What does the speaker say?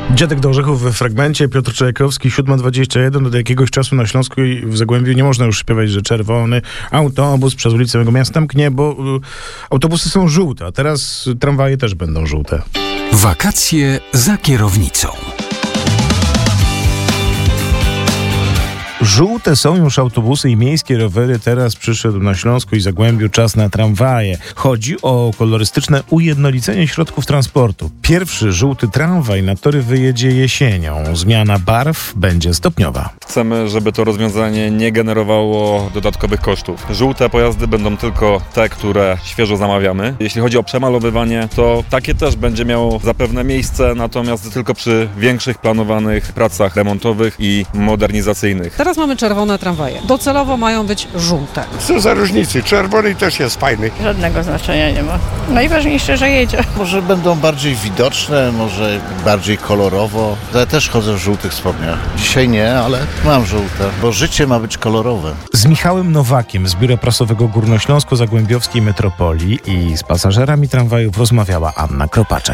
Dziadek do orzechów we fragmencie, Piotr Czajkowski, 7:21. Od jakiegoś czasu na Śląsku i w Zagłębiu nie można już śpiewać, że czerwony autobus przez ulicę mego miasta mknie, bo autobusy są żółte, a teraz tramwaje też będą żółte. Wakacje za kierownicą. Żółte są już autobusy i miejskie rowery. Teraz przyszedł na Śląsku i Zagłębiu czas na tramwaje. Chodzi o kolorystyczne ujednolicenie środków transportu. Pierwszy żółty tramwaj na tory wyjedzie jesienią. Zmiana barw będzie stopniowa. Chcemy, żeby to rozwiązanie nie generowało dodatkowych kosztów. Żółte pojazdy będą tylko te, które świeżo zamawiamy. Jeśli chodzi o przemalowywanie, to takie też będzie miało zapewne miejsce, natomiast tylko przy większych planowanych pracach remontowych i modernizacyjnych. Teraz mamy czerwone tramwaje. Docelowo mają być żółte. Co za różnicy? Czerwony też jest fajny. Żadnego znaczenia nie ma. Najważniejsze, że jedzie. Może będą bardziej widoczne, może bardziej kolorowo. Ja też chodzę w żółtych spodniach. Dzisiaj nie, ale mam żółte, bo życie ma być kolorowe. Z Michałem Nowakiem z Biura Prasowego Górnośląsko-Zagłębiowskiej Metropolii i z pasażerami tramwajów rozmawiała Anna Kropaczek.